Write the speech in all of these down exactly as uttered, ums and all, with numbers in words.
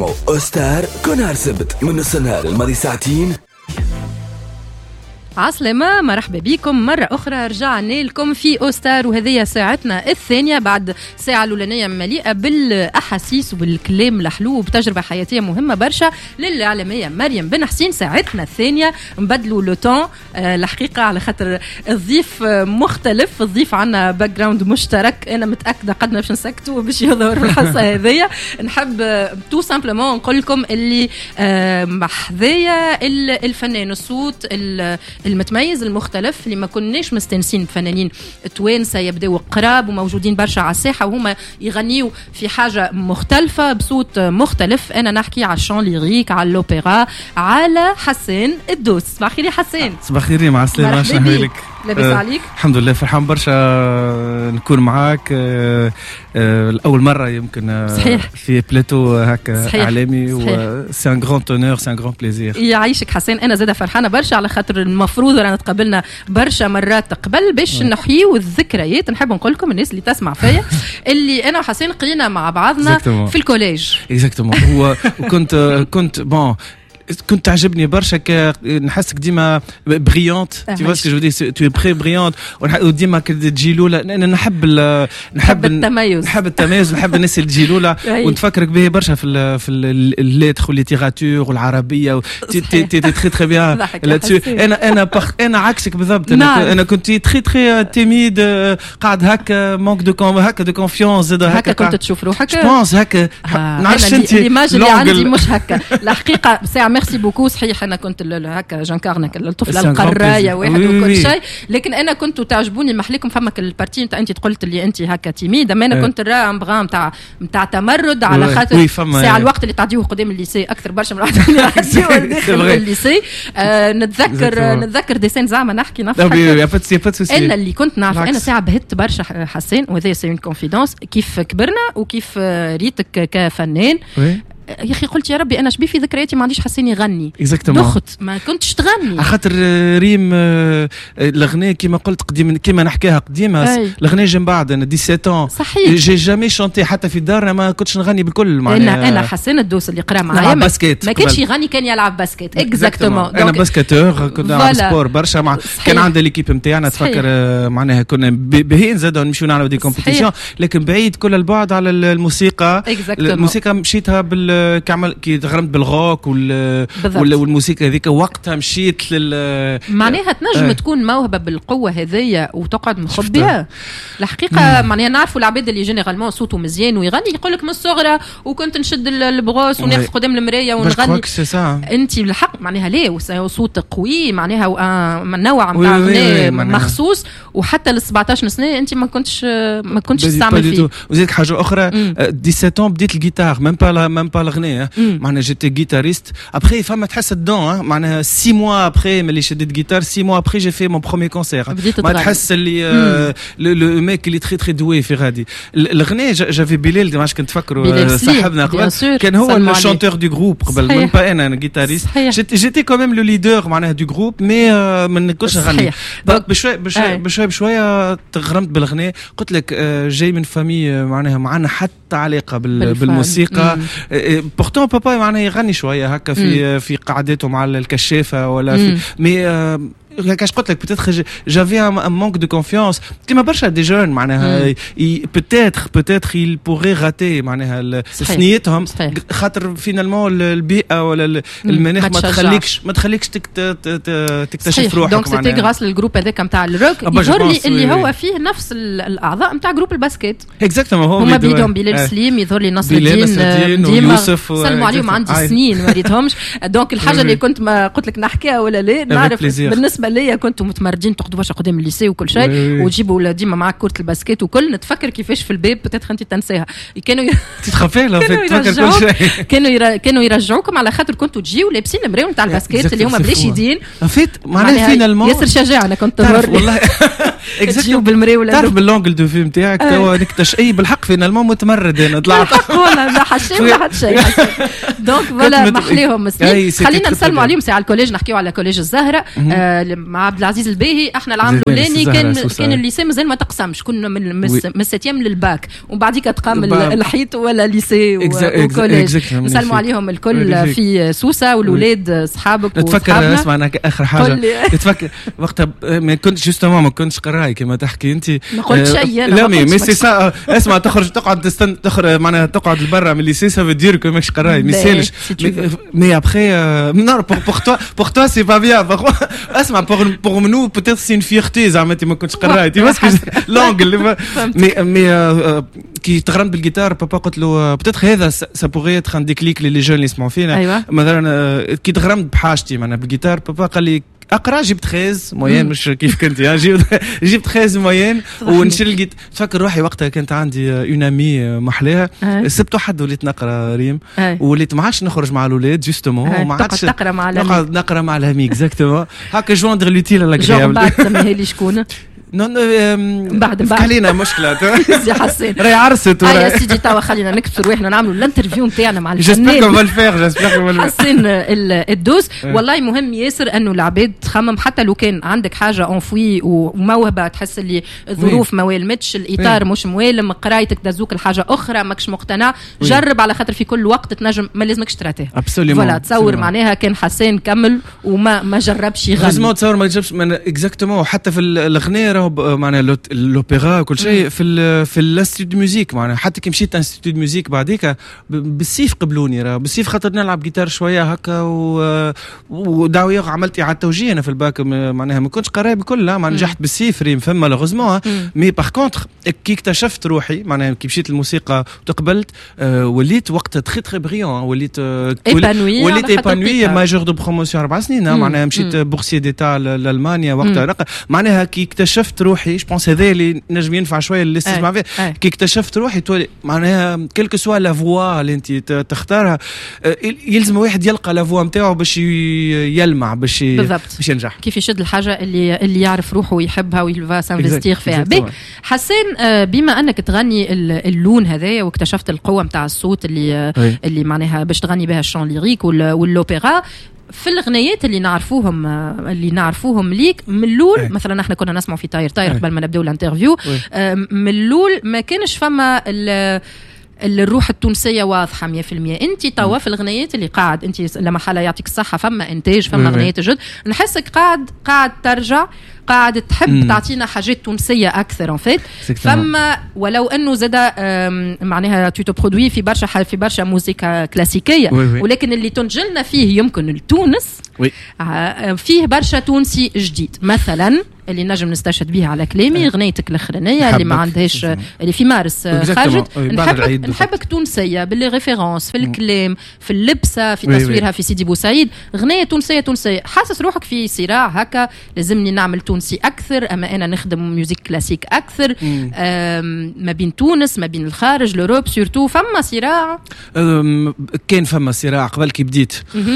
أوستار كل نهار سبت من نص النهار الماضي ساعتين. عسلامة، مرحبا بكم مرة أخرى. رجعنا لكم في أوستار وهذه ساعتنا الثانية بعد ساعة الأولانية مليئة بالأحاسيس وبالكلام الحلو وبتجربة حياتية مهمة برشا للإعلامية مريم بن حسين. ساعتنا الثانية نبدلوا لو تون آه الحقيقة على خاطر الضيف مختلف. الضيف عنا باك جراوند مشترك، أنا متأكدة قدنا باش نسكتوا باش يظهر في الحصة هذية. نحب تو سامبلومون نقول لكم اللي آه محذية الفنان الصوت المتميز المختلف اللي ما كناش مستنسين بفنانين توانسه يبداو قراب وموجودين برشا على الساحه وهما يغنيوا في حاجه مختلفه بصوت مختلف. انا نحكي على الشان ليريك، على الاوبرا، على حسين الدوس. صباح الخير يا حسين. صباح الخير، مع السلامه. شنو لك؟ لاباس أه عليك؟ الحمد لله، فرحان برشا نكون معاك. أه أه اول مره يمكن صحيح. في بلاتو هكا صحيح. اعلامي، و سي ان غران اونور، سي ان غران بليزير. يعيشك حسين. انا زاده فرحانه برشا على خاطر المفروض رانا تقابلنا برشا مرات قبل باش نحييو الذكريات. نحب نقول لكم الناس اللي تسمع فيا اللي انا وحسين قرينا مع بعضنا في الكوليج. اكزاكتومون. هو وكنت كنت بون كنت تعجبني برشا، ك نحسك ديما بريونت. تي فوا سكو جو دي، تو بري بريونت، وديما تجي لولا. انا نحب نحب التميز، نحب التميز، نحب الناس اللي تجي لولا. ونتفكرك به برشا في ال في الليتر والليتيراتور والعربيه. تي تي تي تري تري بيان لاتسو. انا انا انا عكسك بالضبط. انا انا كنت تري تري تيميد، قاعد هكا مونك دو كون هكا دو كونفيونس. هكا كنت تشوف روحك؟ جو بونس هكا. نعرفش انت الايماج اللي عندي مش هكا الحقيقه. ساعه ميرسي بوكو. صحيح انا كنت هكا جانكارنا الطفل القرايه واحد وكل شيء، لكن انا كنت تعجبوني محليكم فمك البارتي نتاع انت قلت اللي انت هكا تيميد. اما انا كنت راه امبغام نتاع نتاع تمرد على خاطر ساعه الوقت اللي تعديه قدام الليسي اكثر برشا من واحد داخل الليسي. نتذكر نتذكر ديسين زعما نحكي نفهم انا اللي كنت نعرف. انا ساعه بهت برشا حسين، وهذا سي اون كونفيدونس. كيف كبرنا وكيف ريتك كفنان يا اخي قلت يا ربي انا شبي في ذكرياتي ما عنديش حسين يغني. دخت ما كنتش تغني خاطر ريم الاغنيه كيما قلت قديم كيما نحكيها قديمه. الاغنيه جنب بعض انا سبعطاش ans صحيح. جي جامي شونتي حتى في دارنا ما كنتش نغني بالكل. معناها انا انا حسين الدوس اللي قرا معايا ما, ما كانش يغني، كان يلعب باسكيت. اكزاكتومون. انا باسكيتور كنت نلعب سبور برشا مع كان عندنا ليكيب نتاعنا. تفكر معناها كنا باهيين زادوا نمشيو نعملوا دي كومبيتيشن، لكن بعيد كل البعد على الموسيقى. الموسيقى مشيتها بال كعمل كي تغرمت بالغوك وال... وال... والموسيقى هذيك وقتها مشيت لل معناها تنجم آه. تكون موهبه بالقوه هذيا وتقعد مخبيها الحقيقه. معناها نعرفوا العباد اللي جينيرالمون صوته مزيان ويغني يقول لك من الصغرى وكنت نشد البغوص ونقف قدام المرايه ونغني. انت بالحق معناها ليه صوت قوي معناها من نوع نتاع غناء مخصوص. وحتى ل سبعطاش سنه انت ما كنتش ما كنتش تستعمل فيه. وزيدك حاجه اخرى، سبعطاش ans بديت الجيتار، ميم با ميم با الغناء. معناها جيتي جيتاريست. ابخي فما تحس الدون معناها سي موا ابخي ملي شديت جيتار، سي موا ابخي جي في مون بروميي كونسير. ما تحس اللي لو ميك اللي تري تري دوي في غادي الغناء. جافي بلال ماش كنت تفكروا صاحبنا قبل كان هو الشانتور دو جروب قبل، من با انا جيتاريست. جيتي كو ميم لو ليدر معناها دو جروب، مي ما نكونش نغني. دونك بشوي بشوي بشوي بشويه تغرمت بالغناء. قلت لك جاي من فامي معناها معنا حتى علاقه بالموسيقى. بورتون بابا معناها يغني شويه هكا في في قعدته مع الكشافه ولا في مي كاش قلت لك بتاتر جافي ان مانك دو كونفيونس كيما برشا دي جون معناها بتاتر بتاتر يل بوغي غاتي معناها سنيتهم خاطر فينالمون البيئه ولا المناخ ما تخليكش ما تخليكش تكتشف روحك. دونك سيتي غراس للجروب هذاك نتاع الروك يظهر لي اللي هو فيه نفس الاعضاء نتاع جروب الباسكيت. اكزاكتومون هما بيدهم بلال سليم، يظهر لي نصر الدين ديما سلموا عليهم. عندي سنين ما ريتهمش. دونك الحاجه اللي كنت ما قلت لك نحكيها ولا لا نعرف بالنسبه ليا كنتوا متمردين تاخذوا برشا قدام الليسي وكل شيء وتجيبوا ديما معك كره الباسكيت وكل. نتفكر كيفاش في الباب بتاتر انت تنساها كانوا تتخفى لا تفكر كل شيء. كانوا يرا... كانوا يرجعوكم على خاطر كنتوا تجيوا لابسين المرايه نتاع الباسكيت اللي هما بلاش يدين. فيت معناها فينالمون ياسر شجاع. انا كنت تظهر والله اكزاكتو بالمرايه ولا تعرف باللونجل دو فيلم تاعك توا نكتش اي بالحق فينالمون متمرد. انا طلعت والله لا حشي ولا حتى شيء. دونك فوالا محليهم مسلم. خلينا نسلموا عليهم ساعه الكوليج، نحكيوا على كوليج الزهره. مع عبد العزيز الباهي احنا العام الاولاني كان كان الليسي مازال ما تقسمش كنا من من السيتيام للباك ومن بعديك تقام الحيط ولا ليسي وكوليج نسلموا عليهم الكل في سوسه والولاد صحابك تفكر اسمع انا اخر حاجه تفكر وقتها ما كنتش جوستومون ما كنتش قراي كما تحكي انت ما قلت شيء لا مي مي سي سا اسمع تخرج تقعد تستنى تخرج معناها تقعد لبرا من الليسي سا فو دير كو ماكش قراي ما يسالش مي ابخي نو بور توا بور توا سي با بيان اسمع بور بور نو بوتيتر سي اون فيرتي زعما انت ما كنتش قراي تي باسكو لونغ مي مي كي تغرمت بالجيتار بابا قلت له بوتيتر هذا سا بوغي اتر ان ديكليك لي جون اللي يسمعوا فينا مثلا كي تغرمت بحاجتي معناها بالجيتار بابا قال لي اقرا جبت خمسة موين مش كيف كنت جبت جبت خمسة موين ونشل تفكر روحي وقتها كانت عندي اون امي محلاها سبت واحد وليت نقرا ريم وليت ما عادش نخرج مع الاولاد جوستومون ما عادش نقرا مع نقعد نقرا مع الامي اكزاكتومون هكا جوندر لوتيل لا جون بعد سميها لي شكون نون بعد بعد خلينا مشكله سي حسين راهي عرست يا سيدي توا خلينا نكبسوا رواحنا نعملوا الانترفيو نتاعنا مع الفنان جيسبر كون فالفير جيسبر كون حسين الدوس والله مهم ياسر انه العباد تخمم حتى لو كان عندك حاجه اونفوي وموهبه تحس اللي الظروف ما والمتش الاطار مش موالم قرايتك دزوك الحاجه اخرى ماكش مقتنع جرب على خاطر في كل وقت تنجم ما لازمكش تراتيه فوالا تصور معناها كان حسين كمل وما ما جربش يغني لازم تصور ما جابش اكزاكتومون حتى في الاغنيه راهو معناها الاوبرا وكل شيء في ال في الاستوديو ميوزيك معناها حتى كي مشيت انستوديو ميوزيك بعديك بالسيف قبلوني راه بالسيف خاطر نلعب جيتار شويه هكا وداويغ عملت اعاده توجيه انا في الباك معناها ما كنتش قراي بكل ما نجحت بالسيف ريم فما مالوغوزمون مي باغ كونتر كي اكتشفت روحي معناها كي مشيت للموسيقى وتقبلت آه وليت وقتها تري تري بريون وليت ايبانوي وليت ايبانوي ماجور دو بروموسيون اربع سنين معناها مشيت بورسيي ديتا لالمانيا وقتها معناها كي اكتشفت روحي جو بونس هذا اللي نجم ينفع شويه اللي تسمع فيه كي اكتشفت روحي تولي معناها كلكو سوا لا فوا اللي انت تختارها يلزم واحد يلقى لا فوا نتاعو باش يلمع باش باش ينجح كيف يشد الحاجه اللي اللي يعرف روحه ويحبها ويلفا سانفستيغ فيها حسين بما انك تغني اللون هذايا واكتشفت القوه نتاع الصوت اللي اللي معناها باش تغني بها الشون ليريك والأوبرا في الغنيات اللي نعرفوهم اللي نعرفوهم ليك من الاول مثلا احنا كنا نسمع في طاير طاير قبل ما نبداو الانترفيو من الاول ما كانش فما الروح التونسيه واضحه مية بالمية انت توا في الغنيات اللي قاعد انت لما حاله يعطيك الصحه فما انتاج فما غنيات جد نحسك قاعد قاعد ترجع قاعد تحب تعطينا حاجات تونسيه اكثر ان فيت فما ولو انه زاد معناها تو برودوي في برشا في برشا موسيقى كلاسيكيه ولكن اللي تنجلنا فيه يمكن التونس فيه برشا تونسي جديد مثلا اللي نجم نستشهد بها على كلامي غنيتك الاخرانيه اللي ما عندهاش اللي في مارس خرجت نحبك نحبك تونسيه باللي ريفيرونس في الكلام في اللبسه في تصويرها في سيدي بوسعيد غنيه تونسيه تونسيه حاسس روحك في صراع هكا لازمني نعمل تونسي اكثر اما انا نخدم ميوزيك كلاسيك اكثر ما بين تونس ما بين الخارج لوروب سورتو فما صراع كان فما صراع قبل كي بديت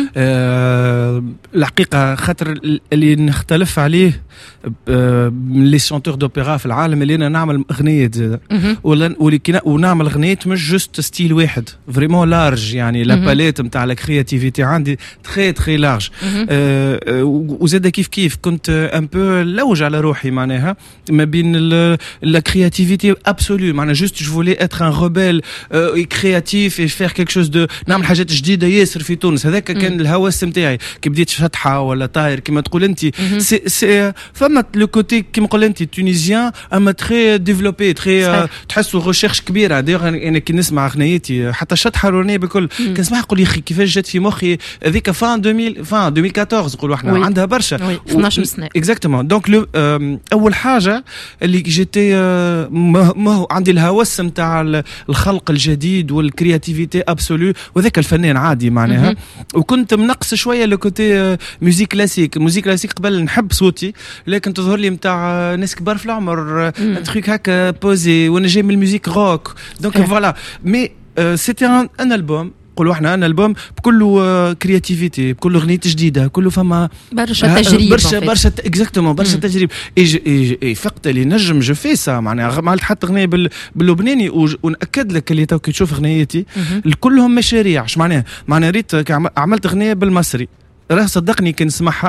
الحقيقه خاطر اللي نختلف عليه من لي شونتور دوبيرا في العالم اللي انا نعمل اغنيات زاده ونعمل اغنيات مش جوست ستيل واحد فريمون لارج يعني لا باليت نتاع لا كرياتيفيتي عندي تري تري لارج وزاده كيف كيف كنت ان بو لوج على روحي معناها ما بين لا كرياتيفيتي ابسولو معناها جوست جو فولي اتر ان ريبيل كرياتيف اي فير كيك شوز دو نعمل حاجات جديده ياسر في تونس هذاك كان الهوس نتاعي كي بديت شطحه ولا طاير كما تقول انت سي سي فما لو كوتي كيما قلت انت تونيزيان اما تري ديفلوبي تري تحسوا ريشيرش كبيره دايوغ انا كي نسمع اغنيتي حتى الشطحه الرونيه بكل كنسمع نقول يا اخي كيفاش جات في مخي هذيك فان ألفين فان ألفين وأربعطاش نقولوا احنا عندها برشا اثناش سنه اكزاكتومون دونك لو اول حاجه اللي جيتي ما عندي الهوس نتاع الخلق الجديد والكرياتيفيتي ابسولو وذاك الفنان عادي معناها وكنت منقص شويه لو كوتي ميوزيك كلاسيك ميوزيك كلاسيك قبل نحب صوتي لكن تظهر لي نتاع ناس كبار في العمر تخيك هكا بوزي وانا جاي من الميوزيك روك دونك فوالا مي سيتي ان البوم نقولوا احنا ان البوم بكله كرياتيفيتي بكله اغنيات جديده كله فما برشا تجريب برشا برشا اكزاكتومون برشا تجريب اي فقت اللي نجم جو في سا معناها عملت حتى اغنيه باللبناني وناكد لك اللي تو كي تشوف اغنياتي كلهم مشاريع اش معناها معناها ريت عملت اغنيه بالمصري راه صدقني كي نسمعها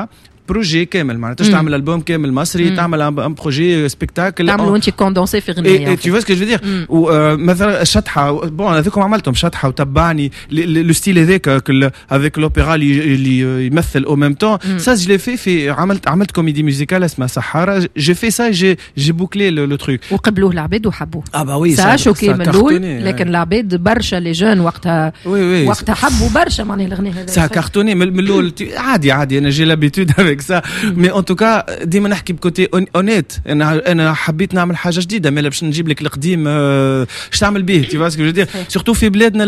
بروجي كامل معناتها تعمل البوم كامل مصري تعمل ان بروجي سبيكتاكل تعملوا انت كوندونسي في غنيه tu vois ce que je veux dire مثلا شطحه بون هذوكم عملتهم شطحه وتبعني لو ستيل هذاك افيك لوبيرا اللي يمثل او ميم طون سا جو لي في في عملت عملت كوميدي ميوزيكال اسمها سحاره جي في سا جي جي بوكلي لو تروك وقبلوه العباد وحبوه اه با وي سا شوكي من الاول لكن العباد برشا لي جون وقتها وقتها حبوا برشا معناها الاغنيه هذه سا كارتوني من الاول عادي عادي انا جي لابيتود افيك سا مي ان توكا ديما نحكي بكوتي اونيت انا انا حبيت نعمل حاجه جديده مالا باش نجيب لك القديم اش تعمل به تي فاسكو جو دير سورتو في بلادنا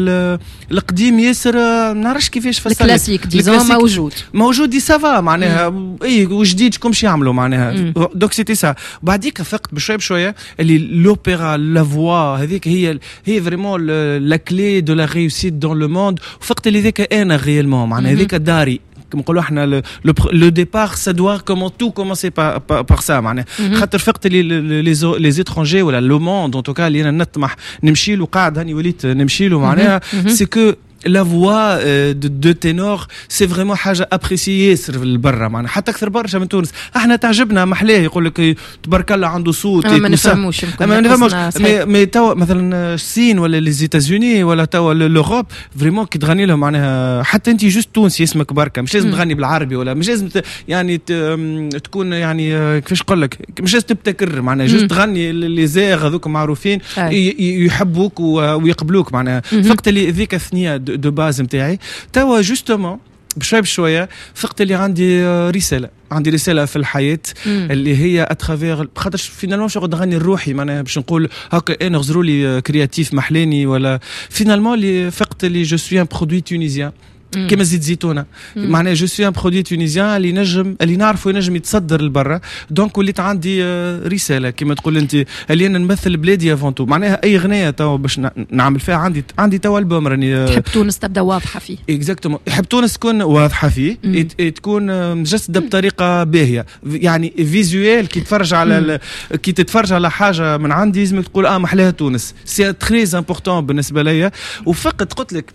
القديم ياسر ما نعرفش كيفاش فصل الكلاسيك ديزون موجود موجود سافا معناها اي وجديد شكون باش يعملوا معناها دوك سيتي سا بعديك فقت بشويه بشويه اللي لوبيرا لا فوا هذيك هي هي فريمون لا كلي دو لا ريوسيت دون لو موند وفقت اللي ذاك انا ريالمون معناها هذيك داري كما نقولوا احنا لو ديبار سا دوا كومون تو كومونسي بار سا معناها خاطر فقت لي لي زيترونجي ولا لو موند ان توكا اللي انا نطمح نمشي له قاعد هاني وليت نمشي له معناها سي كو la voix euh, de deux ténors c'est vraiment حاجه ابريسيي ياسر البرا معنا حتى اكثر برشا من تونس احنا تعجبنا محلاه يقول لك تبارك الله عنده صوت ما نفهموش ما نفهموش مي توا مثلا الصين ولا لي زيتازوني ولا توا لوروب فريمون كي تغني لهم معناها حتى انت جوست تونسي اسمك بركه مش لازم تغني بالعربي ولا مش لازم يعني تكون يعني كيفاش نقول لك مش لازم تبتكر معناها جوست تغني لي زيغ هذوك معروفين يحبوك ويقبلوك معناها فقط اللي ذيك الثنيه دو باز نتاعي توا جوستومون بشويه بشويه فقت اللي عندي رساله عندي رساله في الحياه مم. اللي هي اترافير خاطر فينالمون شغل نغني الروحي معناها باش نقول هكا انا غزروا لي كرياتيف محلاني ولا فينالمون اللي فقت اللي جو سوي ان برودوي تونيزيان كما زيت زيتونه معناها جو سوي ان برودوي تونيزيان اللي نجم اللي نعرفه ينجم يتصدر لبرا دونك وليت عندي رساله كما تقول انت اللي انا نمثل بلادي افونتو معناها اي اغنيه تو باش نعمل فيها عندي عندي تو البوم راني تحب تونس تبدا واضحه فيه اكزاكتومون يحب تونس تكون واضحه فيه تكون مجسده بطريقه باهيه يعني فيزوال كي تتفرج على كي تتفرج على حاجه من عندي لازمك تقول اه محلاها تونس سي تري امبورطون بالنسبه ليا وفقط قلت لك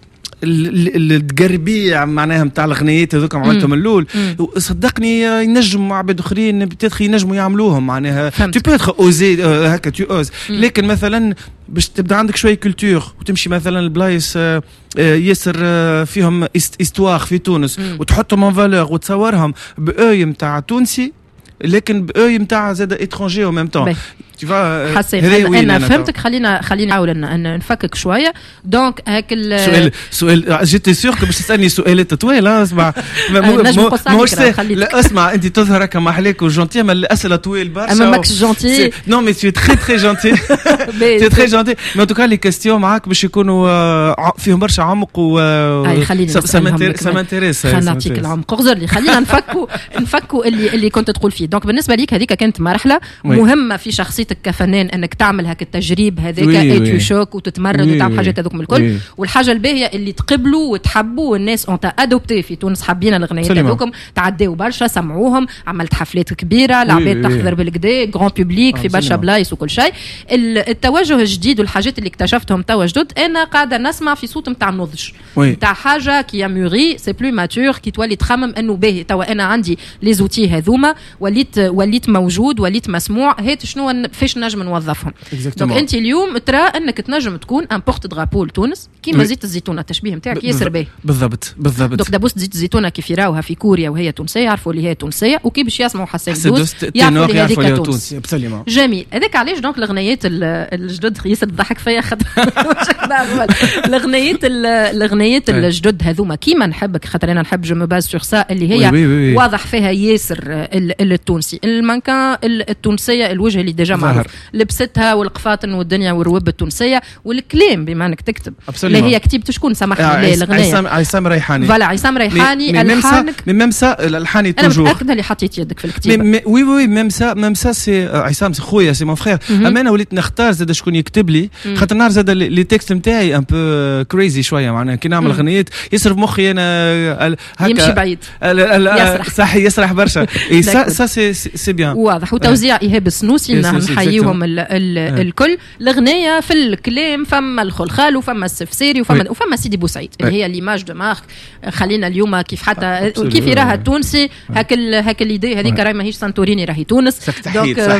التقربيع معناها نتاع الغنيات هذوك عملتهم الاول صدقني ينجموا عباد اخرين بتاتخ ينجموا يعملوهم معناها تو بو اتر اوزي هكا تو اوز لكن مثلا باش تبدا عندك شويه كولتور وتمشي مثلا البلايص ياسر فيهم استوار في تونس وتحطهم ان فالور وتصورهم باوي نتاع تونسي لكن باوي نتاع زاد اترونجي او ميم طون حسين انا فهمتك خلينا خلينا نحاول ان نفكك شويه دونك هاك سؤال سؤال جيتي سيغ باش تسالني سؤالات طويل اسمع مش لا اسمع انت تظهر هكا محليك وجونتي ما الاسئله طويل برشا اما ماكش جونتي نو مي تي تري تري جونتي تي تري جونتي مي توكا لي كاستيون معاك باش يكونوا فيهم برشا عمق و سا مانتيريس خلينا نعطيك العمق اغزر لي خلينا نفكوا نفكوا اللي اللي كنت تقول فيه دونك بالنسبه ليك هذيك كانت مرحله مهمه في شخصيتك كفنان انك تعمل هاك التجريب هذاك اي شوك وتتمرد وتعمل حاجات هذوك من الكل والحاجه الباهيه اللي تقبلوا وتحبوا والناس اونت ادوبتي في تونس حابين الاغنيات هذوكم تعداو برشا سمعوهم عملت حفلات كبيره العباد تحضر بالكدا غران بوبليك في برشا بلايص وكل شيء التوجه الجديد والحاجات اللي اكتشفتهم توا جدد انا قاعده نسمع في صوت نتاع النضج نتاع حاجه كي موري سي بلو ماتور كي تولي تخمم انه باهي توا انا عندي لي زوتي هذوما وليت وليت موجود وليت مسموع هات شنو فاش نجم نوظفهم دونك انت اليوم ترى انك تنجم تكون ان بورت درابو لتونس كيما زيت الزيتونه التشبيه نتاعك ياسر باهي بالضبط بالضبط دونك دابوس زيت الزيتونه كيف يراوها في كوريا وهي تونسيه يعرفوا اللي هي تونسيه وكي باش يسمعوا حسين دوس يعرفوا اللي هذيك تونس جميل هذاك علاش دونك الاغنيات الجدد ياسر تضحك فيا خاطر الاغنيات الاغنيات الجدد هذوما كيما نحبك خاطر انا نحب جو مو باز سور سا اللي هي واضح فيها ياسر التونسي المانكان التونسيه الوجه اللي ديجا معروف لبستها والقفاطن والدنيا والروب التونسيه والكلام بما انك تكتب اللي هي كتبت شكون سامحني ليه الاغنيه عصام ريحاني فوالا عصام ريحاني الحانك ميم سا الحاني توجور انا متاكده اللي حطيت يدك في الكتابه وي وي ميم سا ميم سا سي عصام سي خويا سي مون فرير اما انا وليت نختار زاد شكون يكتب لي خاطر نهار زاد لي تكست نتاعي ان بو كريزي شويه معناها كي نعمل اغنيات يصرف مخي انا هكا يمشي بعيد صح يسرح برشا اي سا سا سي سي بيان واضح وتوزيع ايهاب السنوسي نحب نحييهم الكل. الغنية في الكلام فما الخلخال وفما السفسيري وفما وفما سيدي بوسعيد اللي هي ليماج دو مارك. خلينا اليوم كيف حتى كيف يراها التونسي هاك هاك الإيدي هذيك راهي ماهيش سانتوريني راهي تونس.